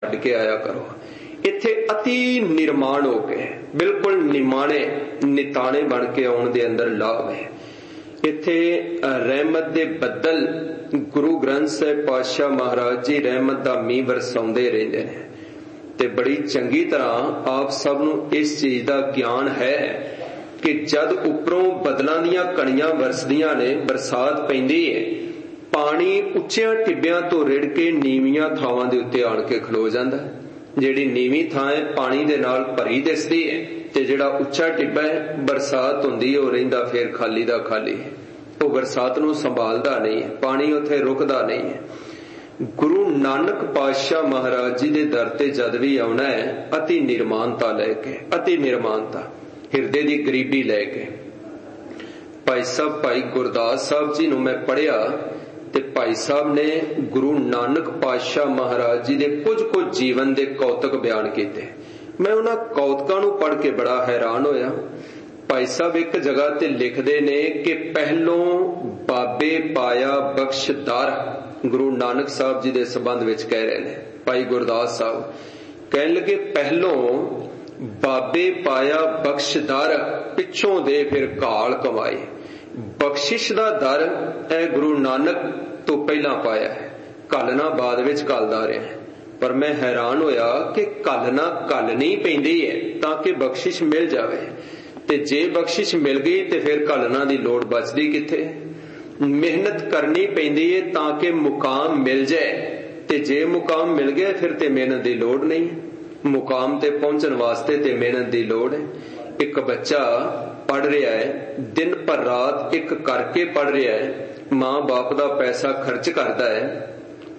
ਛੱਡ ਕੇ ਆਇਆ ਕਰੋ। ਇੱਥੇ ਅਤੀ ਨਿਰਮਾਣ ਹੋ ਕੇ ਬਿਲਕੁਲ ਨਿਮਾਣੇ ਨਿਤਾਣੇ ਬਣ ਕੇ ਆਉਣ ਦੇ ਅੰਦਰ ਲਾਭ ਹੈ। ਇੱਥੇ ਰਹਿਮਤ ਦੇ ਬੱਦਲ ਗੁਰੂ ਗ੍ਰੰਥ ਸਾਹਿਬ ਪਾਤਸ਼ਾਹ ਮਹਾਰਾਜ ਜੀ ਰਹਿਮਤ ਦਾ ਮੀਂਹ ਵਰਸਾਉਂਦੇ ਰਹਿੰਦੇ ਨੇ ਤੇ ਬੜੀ ਚੰਗੀ ਤਰ੍ਹਾਂ ਆਪ ਸਭ ਨੂੰ ਇਸ ਚੀਜ਼ ਦਾ ਗਿਆਨ ਹੈ ਕਿ ਜਦ ਉੱਪਰੋਂ ਬਦਲਾਂ ਦੀਆਂ ਕਣੀਆਂ ਵਰਸਦੀਆਂ ਨੇ, ਬਰਸਾਤ ਪੈਂਦੀ ਹੈ, ਪਾਣੀ ਉੱਚਿਆਂ ਟਿੱਬਿਆਂ ਤੋਂ ਰਿੜ ਕੇ ਨੀਵੀਆਂ ਥਾਵਾਂ ਦੇ ਉੱਤੇ ਆਣ ਕੇ ਖਲੋ ਜਾਂਦਾ। ਜਿਹੜੀ ਨੀਵੀਂ ਥਾਂ ਹੈ ਪਾਣੀ ਦੇ ਨਾਲ ਭਰੀ ਦਿਸਦੀ ਹੈ ਤੇ ਜਿਹੜਾ ਉੱਚਾ ਟਿੱਬਾ ਹੈ ਬਰਸਾਤ ਹੁੰਦੀ ਹੈ ਉਹ ਰਹਿੰਦਾ ਫਿਰ ਖਾਲੀ ਦਾ ਖਾਲੀ ਹੈ। ਉਹ ਬਰਸਾਤ ਨੂੰ ਸੰਭਾਲਦਾ ਨਹੀਂ ਹੈ, ਪਾਣੀ ਉੱਥੇ ਰੁਕਦਾ ਨਹੀਂ ਹੈ। ਗੁਰੂ ਨਾਨਕ ਪਾਤਸ਼ਾਹ ਮਹਾਰਾਜ ਜੀ ਦੇ ਦਰ ਤੇ ਜਦ ਵੀ ਆਉਣਾ ਹੈ ਅਤੀ ਨਿਰਮਾਨਤਾ ਲੈ ਕੇ, ਅਤੀ ਨਿਰਮਾਨਤਾ, ਹਿਰਦੇ ਦੀ ਗਰੀਬੀ ਲੈ ਕੇ। ਭਾਈ ਸਾਹਿਬ ਭਾਈ ਗੁਰਦਾਸ ਸਾਹਿਬ ਜੀ ਨੂੰ ਮੈਂ ਪੜ੍ਹਿਆ ਤੇ ਭਾਈ ਸਾਹਿਬ ਨੇ ਗੁਰੂ ਨਾਨਕ ਪਾਤਸ਼ਾਹ ਮਹਾਰਾਜ ਜੀ ਦੇ ਕੁਝ ਜੀਵਨ ਦੇ ਕੌਤਕ ਬਿਆਨ ਕੀਤੇ। ਮੈਂ ਉਹਨਾਂ ਕੌਤਕਾਂ ਨੂੰ ਪੜ੍ਹ ਕੇ ਬੜਾ ਹੈਰਾਨ ਹੋਇਆ। ਭਾਈ ਸਾਹਿਬ ਇੱਕ ਜਗ੍ਹਾ ਤੇ ਲਿਖਦੇ ਨੇ ਕਿ ਪਹਿਲੋਂ ਬਾਬੇ ਪਾਇਆ ਬਖਸ਼ਦਾਰ, ਗੁਰੂ ਨਾਨਕ ਸਾਹਿਬ ਜੀ ਦੇ ਸੰਬੰਧ ਵਿੱਚ ਕਹਿ ਰਹੇ ਨੇ। ਭਾਈ ਗੁਰਦਾਸ ਸਾਹਿਬ ਕਹਿਣ ਲੱਗੇ ਪਹਿਲੋਂ ਬਾਬੇ ਪਾਇਆ ਬਖਸ਼ਦਾਰ, ਪਿੱਛੋਂ ਦੇ ਫਿਰ ਘਾਲ ਕਮਾਏ। ਬਖਸ਼ਿਸ਼ ਦਾ ਦਰ ਇਹ ਗੁਰੂ ਨਾਨਕ ਤੋਂ ਪਹਿਲਾਂ ਪਾਇਆ ਹੈ, ਘੱਲਣਾ ਬਾਅਦ ਵਿੱਚ ਘੱਲਦਾ ਰਿਹਾ। ਪਰ ਮੈਂ ਹੈਰਾਨ ਹੋਇਆ ਕਿ ਘੱਲਣਾ ਘੱਲਣੀ ਪੈਂਦੀ ਹੈ ਤਾਂ ਕਿ ਬਖਸ਼ਿਸ਼ ਮਿਲ ਜਾਵੇ, ਤੇ ਜੇ ਬਖਸ਼ਿਸ਼ ਮਿਲ ਗਈ ਤੇ ਫਿਰ ਘੱਲਣਾ ਦੀ ਲੋੜ ਬਚਦੀ ਕਿੱਥੇ। ਮਿਹਨਤ ਕਰਨੀ ਪੈਂਦੀ ਹੈ ਤਾਂ ਕਿ ਮੁਕਾਮ ਮਿਲ ਜਾਏ, ਤੇ ਜੇ ਮੁਕਾਮ ਮਿਲ ਗਿਆ ਫਿਰ ਤੇ ਮਿਹਨਤ ਦੀ ਲੋੜ ਨਹੀਂ। ਮੁਕਾਮ ਤੇ ਪਹੁੰਚਣ ਵਾਸਤੇ ਤੇ ਮਿਹਨਤ ਦੀ ਲੋੜ ਹੈ। ਇੱਕ ਬੱਚਾ ਪੜ੍ਹ ਰਿਹਾ ਹੈ, ਦਿਨ ਭਰ ਰਾਤ ਇੱਕ ਕਰਕੇ ਪੜ੍ਹ ਰਿਹਾ ਹੈ, ਮਾਂ ਬਾਪ ਦਾ ਪੈਸਾ ਖਰਚ ਕਰਦਾ ਹੈ,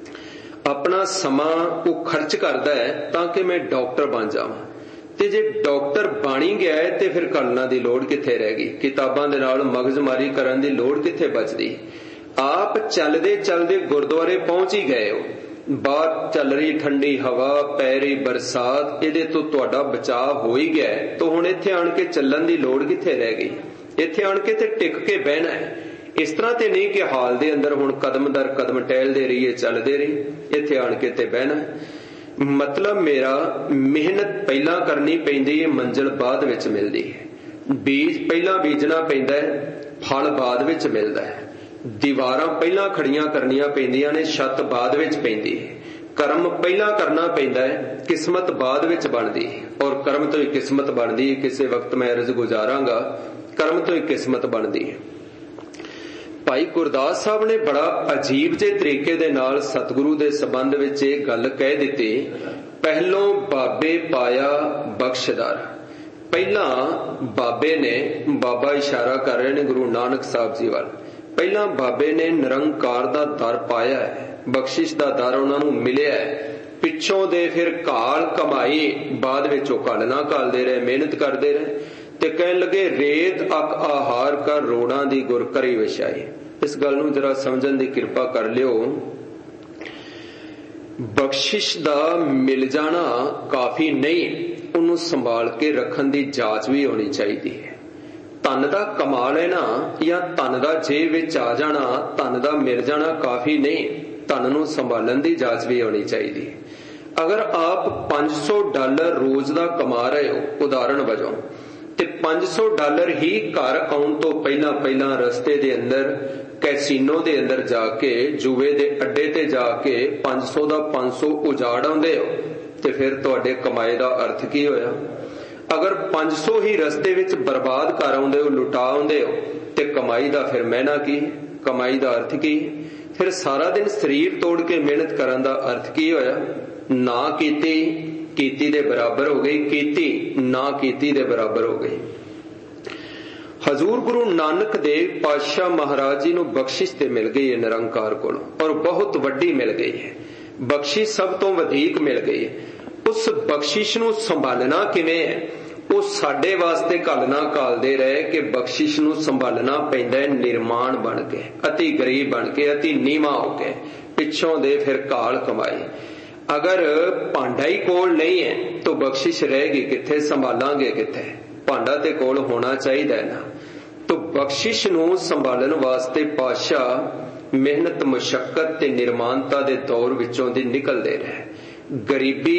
ਆਪਣਾ ਸਮਾਂ ਉਹ ਖਰਚ ਕਰਦਾ ਹੈ ਤਾਂ ਕਿ ਮੈਂ ਡਾਕਟਰ ਬਣ ਜਾਵਾਂ। ਤੇ ਜੇ ਡਾਕਟਰ ਬਾਣੀ ਗਿਆ ਹੈ ਤੇ ਫਿਰ ਘੱਲਣਾ ਦੀ ਲੋੜ ਕਿੱਥੇ ਰਹਿ ਗਈ, ਕਿਤਾਬਾਂ ਦੇ ਨਾਲ ਮਗਜ਼ਮਾਰੀ ਕਰਨ ਦੀ ਲੋੜ ਕਿੱਥੇ ਬਚਦੀ। ਆਪ ਚੱਲਦੇ ਚੱਲਦੇ ਗੁਰਦੁਆਰੇ ਪਹੁੰਚ ਹੀ ਗਏ ਹੋ, ਬਾਹਰ ਚੱਲ ਰਹੀ ਠੰਡੀ ਹਵਾ, ਪੈ ਰਹੀ ਬਰਸਾਤ, ਇਹਦੇ ਤੋਂ ਤੁਹਾਡਾ ਬਚਾਅ ਹੋ ਹੀ ਗਿਆ, ਤਾਂ ਹੁਣ ਇੱਥੇ ਆਣ ਕੇ ਚੱਲਣ ਦੀ ਲੋੜ ਕਿੱਥੇ ਰਹਿ ਗਈ। ਇੱਥੇ ਆਣ ਕੇ ਤੇ ਟਿਕ ਕੇ ਬਹਿਣਾ ਹੈ। ਇਸ ਤਰ੍ਹਾਂ ਤੇ ਨਹੀਂ ਕਿ ਹਾਲ ਦੇ ਅੰਦਰ ਹੁਣ ਕਦਮ ਦਰ ਕਦਮ ਟਹਿਲਦੇ ਰਹੀਏ, ਚੱਲਦੇ ਰਹੀ। ਇੱਥੇ ਆਣ ਕੇ ਤੇ ਬਹਿਣਾ। ਮਤਲਬ ਮੇਰਾ ਮਿਹਨਤ ਪਹਿਲਾਂ ਕਰਨੀ ਪੈਂਦੀ ਹੈ, ਮੰਜ਼ਿਲ ਬਾਅਦ ਵਿੱਚ ਮਿਲਦੀ ਹੈ। ਬੀਜ ਪਹਿਲਾਂ ਬੀਜਣਾ ਪੈਂਦਾ ਹੈ, ਫਲ ਬਾਅਦ ਵਿੱਚ ਮਿਲਦਾ ਹੈ। ਦੀਵਾਰਾਂ ਪਹਿਲਾਂ ਖੜੀਆਂ ਕਰਨੀਆਂ ਪੈਂਦੀਆਂ ਨੇ, ਛੱਤ ਬਾਅਦ ਵਿੱਚ ਪੈਂਦੀ ਹੈ। ਕਰਮ ਪਹਿਲਾਂ ਕਰਨਾ ਪੈਂਦਾ ਹੈ, ਕਿਸਮਤ ਬਾਅਦ ਵਿੱਚ ਬਣਦੀ ਹੈ। ਔਰ ਕਰਮ ਤੋਂ ਹੀ ਕਿਸਮਤ ਬਣਦੀ ਹੈ। ਕਿਸੇ ਵਕਤ ਮੈਂ ਅਰਜ਼ ਗੁਜ਼ਾਰਾਂਗਾ, ਕਰਮ ਤੋਂ ਹੀ ਕਿਸਮਤ ਬਣਦੀ ਹੈ। ਭਾਈ ਗੁਰਦਾਸ ਸਾਹਿਬ ਨੇ ਬੜਾ ਅਜੀਬ ਜਿਹੇ ਤਰੀਕੇ ਦੇ ਨਾਲ ਸਤਿਗੁਰੂ ਦੇ ਸੰਬੰਧ ਵਿੱਚ ਇਹ ਗੱਲ ਕਹਿ ਦਿੱਤੀ, ਪਹਿਲੋਂ ਬਾਬੇ ਪਾਇਆ ਬਖਸ਼ਦਾਰ। ਪਹਿਲਾਂ ਬਾਬੇ ਨੇ, ਬਾਬਾ ਇਸ਼ਾਰਾ ਕਰ ਰਹੇ ਨੇ ਗੁਰੂ ਨਾਨਕ ਸਾਹਿਬ ਜੀ ਵੱਲ, ਪਹਿਲਾਂ ਬਾਬੇ ਨੇ ਨਿਰੰਕਾਰ ਦਾ ਦਰ ਪਾਇਆ ਹੈ, ਬਖਸ਼ਿਸ਼ ਦਾ ਦਰ ਉਹਨਾਂ ਨੂੰ ਮਿਲਿਆ ਹੈ। ਪਿੱਛੋਂ ਦੇ ਫਿਰ ਘਾਲ ਕਮਾਈ, ਬਾਅਦ ਵਿੱਚ ਉਹ ਘੱਲਣਾ ਘੱਲਦੇ ਰਹੇ, ਮਿਹਨਤ ਕਰਦੇ ਰਹੇ। ਤੇ ਕਹਿਣ ਲੱਗੇ ਰੇਤ ਅਕ ਆਹਾਰ ਕਰ ਰੋੜਾਂ ਦੀ ਗੁਰ ਕਰੀ ਵਿਛਾਈ। ਇਸ ਗੱਲ ਨੂੰ ਜਰਾ ਸਮਝਣ ਦੀ ਕਿਰਪਾ ਕਰ ਲਿਓ। ਬਖਸ਼ਿਸ਼ ਦਾ ਮਿਲ ਜਾਣਾ ਕਾਫੀ ਨਹੀਂ, ਉਹਨੂੰ ਸੰਭਾਲ ਕੇ ਰੱਖਣ ਦੀ ਜਾਂਚ ਵੀ ਹੋਣੀ ਚਾਹੀਦੀ ਹੈ। ਧਨ ਦਾ ਕਮਾਲ ਹੈ ਨਾ, ਜਾਂ ਧਨ ਦਾ ਜੇਬ ਵਿੱਚ ਆ ਜਾਣਾ, ਧਨ ਦਾ ਮਿਲ ਜਾਣਾ ਕਾਫੀ ਨਹੀਂ, ਧਨ ਨੂੰ ਸੰਭਾਲਣ ਦੀ ਜਾਂਚ ਵੀ ਹੋਣੀ ਚਾਹੀਦੀ ਹੈ। ਅਗਰ ਆਪ $500 ਰੋਜ਼ ਦਾ ਕਮਾ ਰਹੇ ਹੋ ਉਦਾਹਰਣ ਵਜੋਂ, ਤੇ $500 ਹੀ ਘਰ ਆਉਣ ਤੋਂ ਪਹਿਲਾਂ ਰਸਤੇ ਦੇ ਅੰਦਰ ਕੈਸੀਨੋ ਦੇ ਅੰਦਰ ਜਾ ਕੇ, ਜੂਏ ਦੇ ਅੱਡੇ ਤੇ ਜਾ ਕੇ 500 ਦਾ 500 ਉਜਾੜ ਆਉਂਦੇ ਹੋ, ਤੇ ਫਿਰ ਤੁਹਾਡੇ ਕਮਾਏ ਦਾ ਅਰਥ ਕੀ ਹੋਇਆ। ਅਗਰ 500 ਹੀ ਰਸਤੇ ਵਿੱਚ ਬਰਬਾਦ ਕਰ ਆਉਂਦੇ ਹੋ, ਲੁਟਾ ਆਉਂਦੇ ਹੋ, ਤੇ ਕਮਾਈ ਦਾ ਫਿਰ ਮਹਿਨਾ ਕੀ, ਕਮਾਈ ਦਾ ਅਰਥ ਕੀ। ਫਿਰ ਸਾਰਾ ਦਿਨ ਸਰੀਰ ਤੋੜ ਕੇ ਮਿਹਨਤ ਕਰਨ ਦਾ ਅਰਥ ਕੀ ਹੋਇਆ। ਨਾ ਕੀਤੀ ਦੇ ਬਰਾਬਰ ਹੋ ਗਈ, ਕੀਤੀ ਨਾ ਕੀਤੀ ਦੇ ਬਰਾਬਰ ਹੋ ਗਈ। ਹਜ਼ੂਰ ਗੁਰੂ ਨਾਨਕ ਦੇਵ ਪਾਤਸ਼ਾਹ ਮਹਾਰਾਜ ਜੀ ਨੂੰ ਬਖਸ਼ਿਸ਼ ਤੇ ਮਿਲ ਗਈ ਹੈ ਨਿਰੰਕਾਰ ਕੋਲੋਂ, ਔਰ ਬਹੁਤ ਵੱਡੀ ਮਿਲ ਗਈ ਹੈ। ਬਖਸ਼ਿਸ਼ ਸਭ ਤੋਂ ਵਧੇਕ ਮਿਲ ਗਈ ਹੈ। ਉਸ ਬਖਸ਼ਿਸ਼ ਨੂੰ ਸੰਭਾਲਣਾ ਕਿਵੇਂ ਹੈ, ਉਹ ਸਾਡੇ ਵਾਸਤੇ ਘੱਲਣਾ ਘਾਲਦੇ ਰਹੇ ਕਿ ਬਖਸ਼ਿਸ਼ ਨੂੰ ਸੰਭਾਲਣਾ ਪੈਂਦਾ ਹੈ ਨਿਰਮਾਣ ਬਣ ਕੇ, ਅਤੀ ਗਰੀਬ ਬਣ ਕੇ, ਅਤੀ ਨੀਵਾਂ ਹੋ ਕੇ, ਪਿੱਛੋਂ ਦੇ ਫਿਰ ਘਾਲ ਕਮਾਈ। ਅਗਰ ਭਾਂਡਾ ਹੀ ਕੋਲ ਨਹੀਂ ਹੈ ਤਾਂ ਬਖਸ਼ਿਸ਼ ਰਹੇਗੀ ਕਿੱਥੇ, ਸੰਭਾਲਾਂਗੇ ਕਿੱਥੇ। ਭਾਂਡਾ ਤੇ ਕੋਲ ਹੋਣਾ ਚਾਹੀਦਾ ਹੈ ਨਾ। ਤਾਂ ਬਖਸ਼ਿਸ਼ ਨੂੰ ਸੰਭਾਲਣ ਵਾਸਤੇ ਪਾਤਸ਼ਾਹ ਮਿਹਨਤ, ਮੁਸ਼ੱਕਤ ਤੇ ਨਿਰਮਾਨਤਾ ਦੇ ਦੌਰ ਵਿੱਚੋਂ ਦੀ ਨਿਕਲਦੇ ਰਹੇ। ਗਰੀਬੀ